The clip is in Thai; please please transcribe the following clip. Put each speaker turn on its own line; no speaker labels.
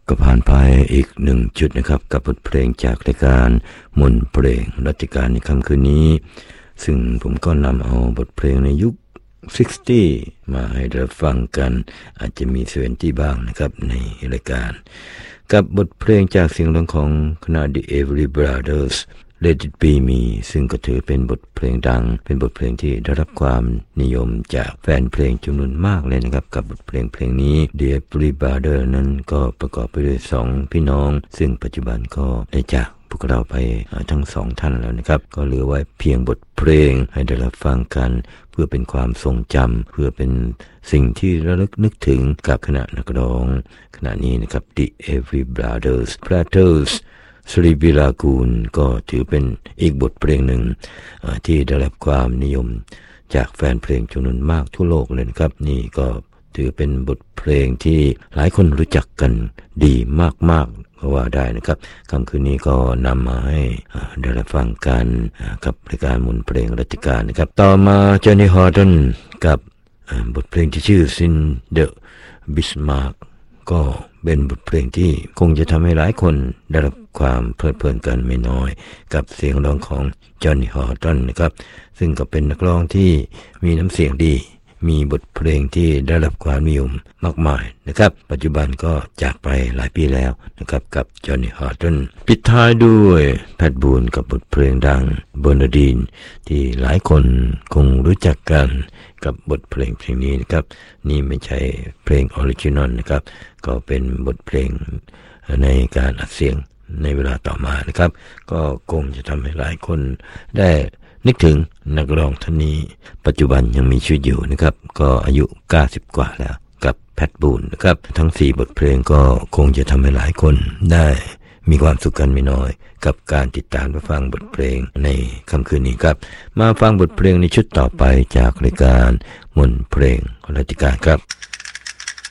ก็ผ่านไปอีก1 จุดนะครับกับบทเพลงจากรายการมนต์เพลงรัชกาลในค่ำคืนนี้ซึ่งผมก็นำเอาบทเพลงในยุค60มาให้เราฟังกันอาจจะมี70บ้างนะครับในรายการกับบทเพลงจากเสียงร้องของคณะ The Everly Brothers Let It Be Me ซึ่งก็ถือเป็นบทเพลงดังเป็นบทเพลงที่ได้รับความนิยมจากแฟนเพลงจำนวนมากเลยนะครับกับบทเพลงนี้ The Everly Brothers นั้นก็ประกอบไปด้วย2พี่น้องซึ่งปัจจุบันก็ได้จากพวกเราไปทั้ง2ท่านแล้วนะครับก็เหลือไว้เพียงบทเพลงให้ได้รับฟังกันเพื่อเป็นความทรงจำเพื่อเป็นสิ่งที่ระลึกนึกถึงกับคณะนักร้องขณะนี้นะครับ The Everly Brothers สรีวิลากูลก็ถือเป็นอีกบทเพลงหนึ่งที่ได้รับความนิยมจากแฟนเพลงจำนวนมากทั่วโลกเลยนะครับนี่ก็ถือเป็นบทเพลงที่หลายคนรู้จักกันดีมากๆก็ว่าได้นะครับค่ำคืนนี้ก็นำมาให้ได้รับฟังกันกับรายการมนต์เพลงรัชกาลนะครับต่อมาจอห์นนี่ฮอร์ตันกับบทเพลงที่ชื่อ Sin the Bismarck ก็เป็นบทเพลงที่คงจะทำให้หลายคนได้รับความเพลิดเพลินกันไม่น้อยกับเสียงร้องของจอห์นนี่ฮอร์ตันนะครับซึ่งก็เป็นนักร้องที่มีน้ำเสียงดีมีบทเพลงที่ได้รับความนิยมมากมายนะครับปัจจุบันก็จากไปหลายปีแล้วนะครับกับจอห์นนี่ฮอร์ตันปิดท้ายด้วยแพทบูนกับบทเพลงดังเบอร์นาร์ดีนที่หลายคนคงรู้จักกันกับบทเพลงนี้นะครับนี่ไม่ใช่เพลงออริจินอลนะครับก็เป็นบทเพลงในการอัดเสียงในเวลาต่อมานะครับก็คงจะทำให้หลายคนได้นึกถึงนักร้องท่านนี้ปัจจุบันยังมีชีวิตอยู่นะครับก็อายุ90กว่าแล้วกับแพทบูนนะครับทั้ง4บทเพลงก็คงจะทำให้หลายคนได้มีความสุขกันไม่น้อยกับการติดตามและฟังบทเพลงในค่ำคืนนี้ครับมาฟังบทเพลงในชุดต่อไปจากรายการมนต์เพลงรัชกาลครับ